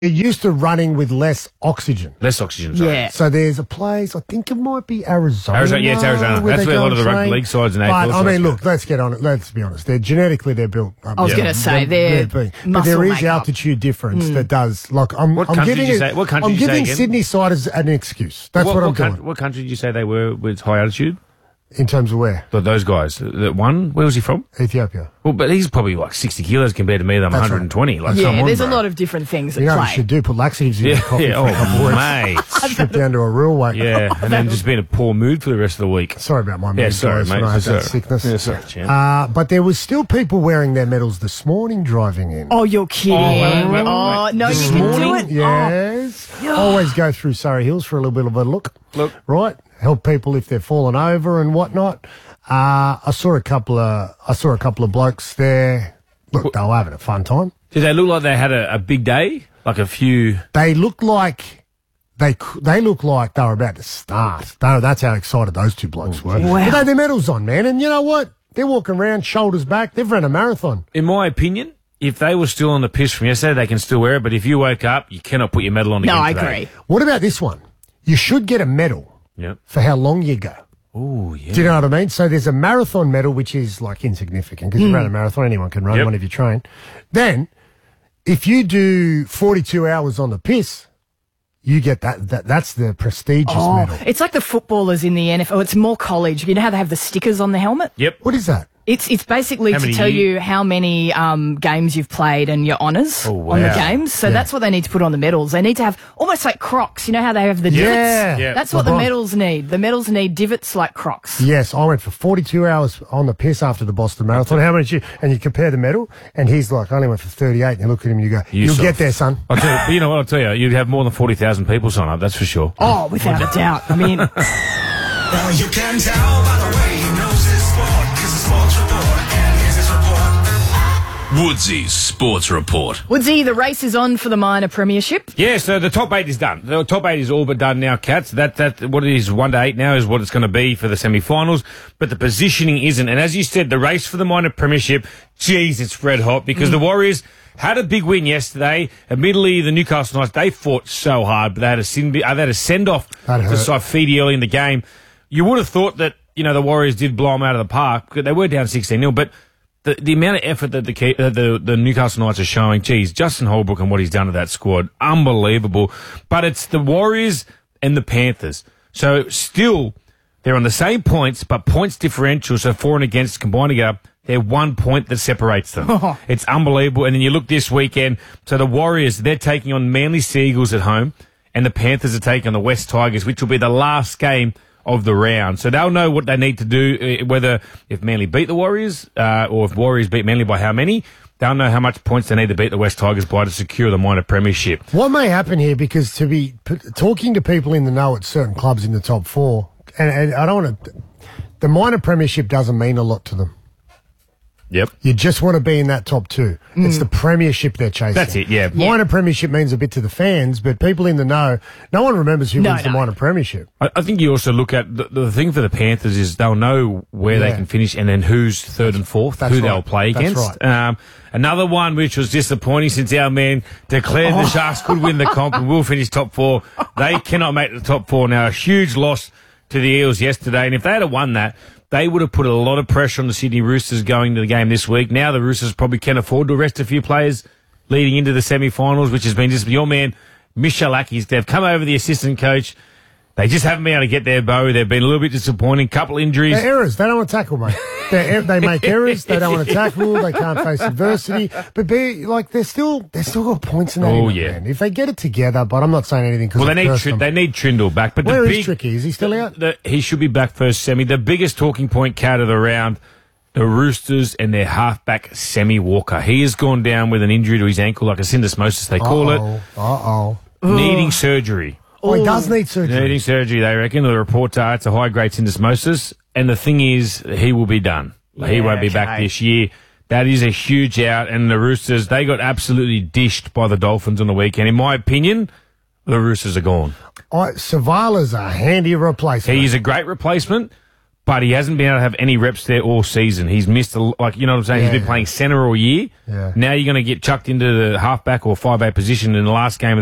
used to running with less oxygen. Less oxygen, sorry. Yeah. So there's a place, I think it might be Arizona. Yeah, it's Arizona. That's where a lot of the rugby league sides and AFL But, I mean, look, let's get on it. Let's be honest. They're built. I was going to say, they're but muscle there is makeup. altitude difference that does. Like, What country did you say I'm giving again? Sydney side as an excuse. That's what I'm doing. What country did you say they were with high altitude? In terms of where? Those guys. That one, where was he from? Ethiopia. Well, but he's probably like 60 kilos compared to me that I'm 120. Like, come on, there's bro. a lot of different things at You know what play. you should do? Put laxatives in your coffee for a couple of weeks. mate. Strip down to a real weight. Yeah, and then just be in a poor mood for the rest of the week. Sorry about my mood, Yeah, sorry, guys, mate. when I had that Sorry. sickness. Yeah, sorry, champ. But there was still people wearing their medals this morning driving in. Oh, you're kidding. wait. No, This you can do morning? it. Yes. Always go through Surrey Hills for a little bit of a look. Right. Help people if they're falling over and whatnot. I saw a couple of blokes there. Look, they were having a fun time. Did they look like they had a big day? Like a few... They looked like they looked like they were about to start. That's how excited those two blokes were. Wow. But they had their medals on, man. And you know what? They're walking around, shoulders back. They've run a marathon. In my opinion, if they were still on the piss from yesterday, they can still wear it. But if you woke up, you cannot put your medal on No, again I today. agree. What about this one? You should get a medal Yep. for how long you go. Oh, yeah. Do you know what I mean? So there's a marathon medal, which is like insignificant because you run a marathon, anyone can run one if you train. Then, if you do 42 hours on the piss, you get that's the prestigious medal. It's like the footballers in the NFL. It's more college. You know how they have the stickers on the helmet? Yep. What is that? It's basically How to many tell years? you how many games you've played and your honours Oh, wow. on the games. So that's what they need to put on the medals. They need to have almost like Crocs. You know how they have the divots? Yeah. That's what the LeBron. medals need. The medals need divots like Crocs. Yes, I went for 42 hours on the piss after the Boston Marathon. How many did you? And you compare the medal, and he's like, I only went for 38. And you look at him and you go, you'll soft. get there, son. I'll tell you, you know what? I'll tell you, you'd have more than 40,000 people sign up. That's for sure. Oh, without a doubt. I mean, Well, you can tell by the way he knows his sport, 'cause the sports report, and here's his report. Woodsy's Sports Report. Woodsy, the race is on for the minor premiership. Yeah, so the top 8 is done. The top 8 is all but done now, Cats. That what it is, 1 to 8 now is what it's going to be for the semi-finals. But the positioning isn't. And as you said, the race for the minor premiership, geez, it's red hot because the Warriors had a big win yesterday. Admittedly, the Newcastle Knights, they fought so hard, but they had a send-off to Saifidi early in the game. You would have thought that, you know, the Warriors did blow them out of the park. They were down 16-0, but the amount of effort that the Newcastle Knights are showing, geez, Justin Holbrook and what he's done to that squad, unbelievable. But it's the Warriors and the Panthers. So still, they're on the same points, but points differential, so for and against combined together, they're 1 point that separates them. It's unbelievable. And then you look this weekend, so the Warriors, they're taking on Manly Seagulls at home, and the Panthers are taking on the West Tigers, which will be the last game of the round. So they'll know what they need to do, whether if Manly beat the Warriors, or if Warriors beat Manly by how many. They'll know how much points they need to beat the West Tigers by to secure the minor premiership. What may happen here, because to be talking to people in the know at certain clubs in the top 4, and I don't want to, the minor premiership doesn't mean a lot to them. Yep. You just want to be in that top 2. It's the premiership they're chasing. That's it, yeah. Minor premiership means a bit to the fans, but people in the know, no one remembers who wins the minor premiership. I think you also look at the thing for the Panthers is they'll know where they can finish and then who's third and fourth, That's who right. they'll play That's against. right. Another one which was disappointing since our man declared the Sharks could win the comp and will finish top 4. They cannot make the top 4 now. A huge loss to the Eels yesterday, and if they had won that, they would have put a lot of pressure on the Sydney Roosters going to the game this week. Now the Roosters probably can afford to rest a few players leading into the semi-finals, which has been just your man, Michalakis. They've come over the assistant coach. They just haven't been able to get their bow. They've been a little bit disappointing. Couple injuries. They're errors. They don't want to tackle, mate. They make errors. They don't want to tackle. They can't face adversity. But they're still got points in that. Oh, inning, yeah. man. If they get it together, but I'm not saying anything because Well, they need Trindle back. But Where the is big, Tricky? Is he still out? He should be back first semi. The biggest talking point, Cat, of the round, the Roosters and their halfback, Sammy Walker. He has gone down with an injury to his ankle, like a syndesmosis, they call it. Needing surgery. Oh, he does need surgery. Needing surgery, they reckon. The reports are it's a high-grade syndesmosis. And the thing is, he will be done. He won't be back this year. That is a huge out. And the Roosters, they got absolutely dished by the Dolphins on the weekend. In my opinion, the Roosters are gone. Savala's a handy replacement. He is a great replacement, but he hasn't been able to have any reps there all season. He's missed, you know what I'm saying? He's been playing centre all year. Yeah. Now you're going to get chucked into the halfback or 5'8" position in the last game of